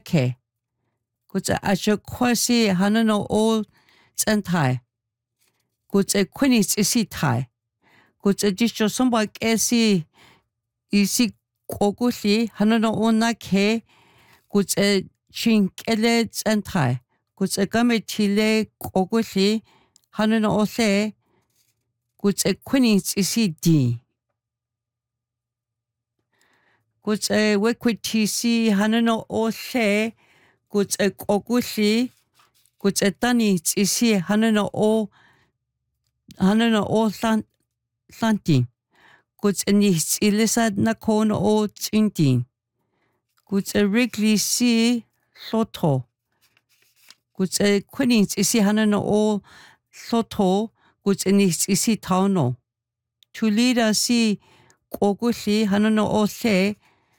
ke. Kutse asho kwasi hanano o tsentai. Kutse kwinis isi tai. Kutse disho somba kesi isi kogushi hanano o na ke. Kutse chinkele tsentai. Kutse game chile kogushi hanano o se. Kutse kwinis isi di. Kutse wekwitisi hanano o se. Kutse kogushi. Kutse tani isi hanano o tlanti. Kutse ni ilisa na kono o tsinti. Kutse rigli si soto. Kutse kwini isi hanano o soto. Kutse ni isi tauno. Tulida si kogushi hanano o se.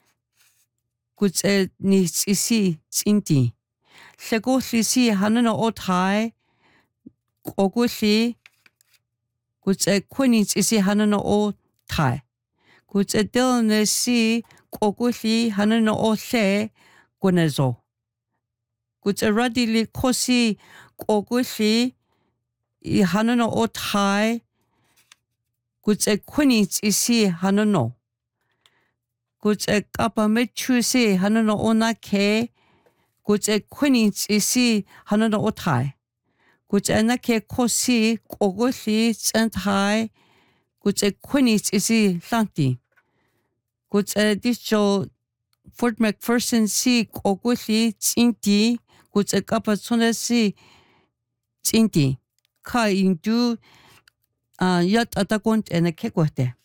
Kutse ni isi tsinti. Segoshi si hanano o tai. Kogushi. Kutse kwini isi hanano o tai. Kutse dilne si kogushi hanano o se gunezo. Kutse radili kosi kogushi I hanano o tai. Kutse kwini isi hanano. Kutse kapa mechu si hanano o na ke. Kutse kwini isi hanano o tai. Kutse anake kosi kogushi tsentai. Kutse kwini isi tlanti. Kutse disho Fort McPherson si kogushi tsinti. Kutse kapa tsune si tsinti. Ka indu yat atakont ene kekwate.